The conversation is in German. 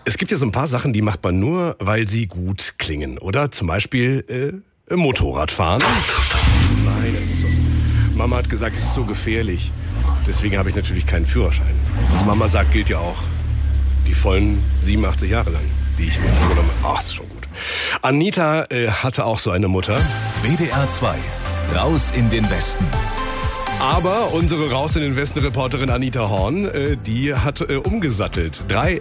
Es gibt ja so ein paar Sachen, die macht man nur, weil sie gut klingen. Oder zum Beispiel Motorradfahren. Nein, das ist so. Mama hat gesagt, es ist so gefährlich. Deswegen habe ich natürlich keinen Führerschein. Was Mama sagt, gilt ja auch. Die vollen 87 Jahre lang, die ich mir vorgenommen habe. Ach, ist schon gut. Anita hatte auch so eine Mutter. WDR 2. Raus in den Westen. Aber unsere Raus in den Westen-Reporterin Anita Horn, die hat umgesattelt. 3